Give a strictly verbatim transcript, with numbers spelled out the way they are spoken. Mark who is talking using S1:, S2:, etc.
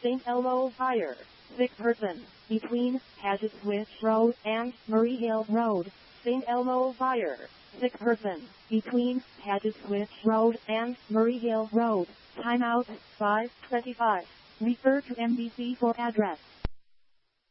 S1: Saint Elmo Fire. Sick person. Between Paget Switch Road and Murray Hill Road. Saint Elmo Fire. Sick person. Between Paget Switch Road and Murray Hill Road. Timeout five twenty-five. Refer to M B C for address.